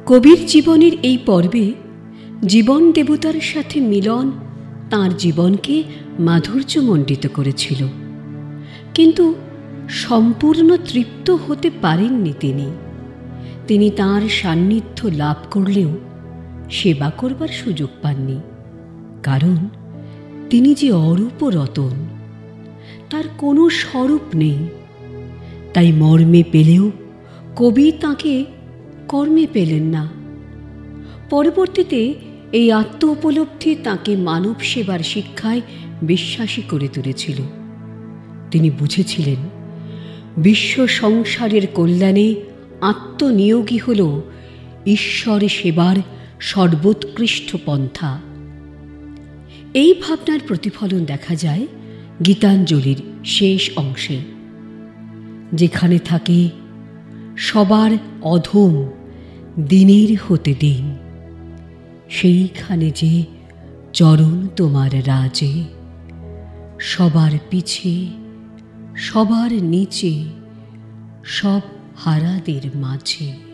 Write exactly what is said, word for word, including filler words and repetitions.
কবির জীবনের এই পর্বে জীবন দেবতার সাথে মিলন তাঁর জীবনকে মাধুর্যমণ্ডিত করেছিল, কিন্তু সম্পূর্ণ তৃপ্ত হতে পারেননি তিনি। তিনি তাঁর সান্নিধ্য লাভ করলেও সেবা করবার সুযোগ পাননি, কারণ তিনি যে অরূপ রতন, তার কোনো স্বরূপ নেই। তাই মর্মে পেলেও কবি তাঁকে কর্মে পেলেন না। পরবর্তীতে এই আত্ম উপলব্ধি তাঁকে মানব সেবার শিক্ষায় বিশ্বাসী করে তুলেছিল। তিনি বুঝেছিলেন বিশ্ব সংসারের কল্যাণে আত্মনিয়োগই হল ঈশ্বর সেবার সর্বোৎকৃষ্ট পন্থা। এই ভাবনার প্রতিফলন দেখা যায় গীতাঞ্জলির শেষ অংশে, যেখানে থাকে সবার অধম দিনের হতে দিন, সেইখানে যে চরণ তোমার রাজে, সবার পিছে সবার নিচে সব হারাদের মাঝে।